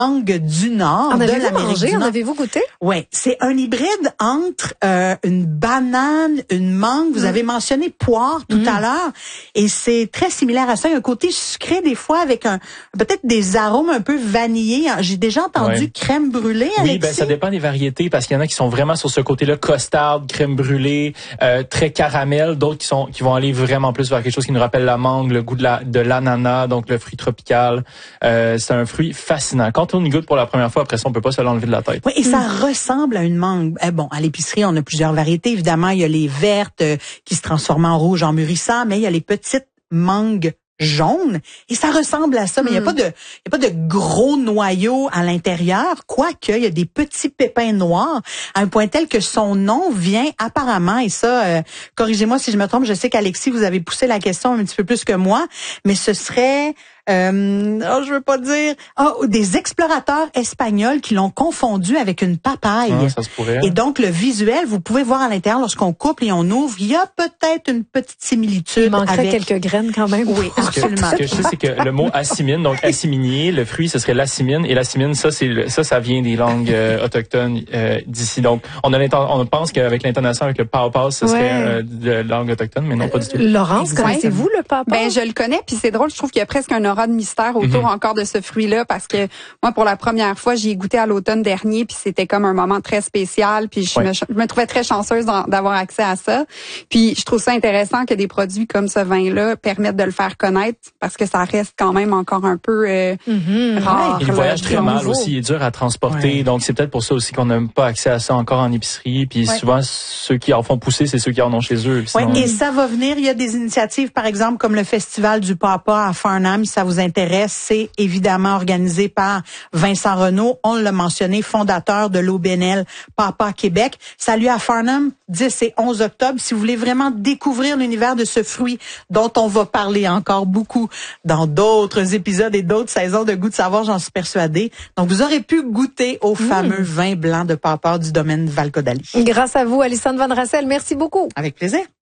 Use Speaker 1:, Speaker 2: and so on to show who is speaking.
Speaker 1: mangue du Nord, de l'Amérique du Nord.
Speaker 2: En avez-vous goûté?
Speaker 1: Oui, c'est un hybride entre une banane, une mangue. Vous avez mentionné poire tout à l'heure, et c'est très similaire à ça. Il y a un côté sucré des fois avec peut-être des arômes un peu vanillés. J'ai déjà entendu crème brûlée.
Speaker 3: Oui, ça dépend des variétés parce qu'il y en a qui sont vraiment sur ce côté-là costard, crème brûlée, très caramel. D'autres qui vont aller vraiment plus vers quelque chose qui nous rappelle la mangue, le goût de l'ananas, donc le fruit tropical. C'est un fruit fascinant. Quand on y goûte pour la première fois, après ça, on peut pas se l'enlever de la tête.
Speaker 1: Oui, et ça ressemble à une mangue. Bon, à l'épicerie, on a plusieurs variétés. Évidemment, il y a les vertes qui se transforment en rouge en mûrissant, mais il y a les petites mangues jaunes, et ça ressemble à ça, mais il y a pas de gros noyau à l'intérieur, quoique il y a des petits pépins noirs, à un point tel que son nom vient apparemment, et ça, corrigez-moi si je me trompe, je sais qu'Alexis, vous avez poussé la question un petit peu plus que moi, mais ce serait je veux pas dire des explorateurs espagnols qui l'ont confondu avec une papaye.
Speaker 3: Ça se pourrait.
Speaker 1: Et donc le visuel, vous pouvez voir à l'intérieur lorsqu'on coupe et on ouvre, il y a peut-être une petite similitude.
Speaker 2: Il manquerait quelques graines quand même.
Speaker 1: Oui, absolument.
Speaker 3: Ce que je sais, c'est que le mot assimine, donc assiminier, le fruit, ce serait l'assimine, et l'assimine, ça vient des langues autochtones d'ici. Donc on pense qu'avec l'intonation avec le pao-pao, ce serait de langue autochtone, mais non, pas du tout.
Speaker 2: Laurence, connaissez-vous le pao-pao?
Speaker 4: Ben je le connais, puis c'est drôle, je trouve qu'il y a presque un aura de mystère autour encore de ce fruit-là, parce que moi, pour la première fois, j'y ai goûté à l'automne dernier, puis c'était comme un moment très spécial, puis je me trouvais très chanceuse d'avoir accès à ça. Puis je trouve ça intéressant que des produits comme ce vin-là permettent de le faire connaître, parce que ça reste quand même encore un peu rare.
Speaker 3: Il voyage très mal aussi, il est dur à transporter, donc c'est peut-être pour ça aussi qu'on n'a pas accès à ça encore en épicerie, puis souvent ceux qui en font pousser, c'est ceux qui en ont chez eux.
Speaker 1: Sinon... et ça va venir, il y a des initiatives, par exemple, comme le Festival du Papa à Farnham, si ça vous intéresse, c'est évidemment organisé par Vincent Renaud, on l'a mentionné, fondateur de l'OBNL Papa Québec. Salut à Farnham, 10 et 11 octobre, si vous voulez vraiment découvrir l'univers de ce fruit dont on va parler encore beaucoup dans d'autres épisodes et d'autres saisons de Goût de savoir, j'en suis persuadée. Donc, vous aurez pu goûter au fameux vin blanc de Papa du domaine Val-Caudalie.
Speaker 2: Grâce à vous, Alison Van Rassel, merci beaucoup.
Speaker 1: Avec plaisir.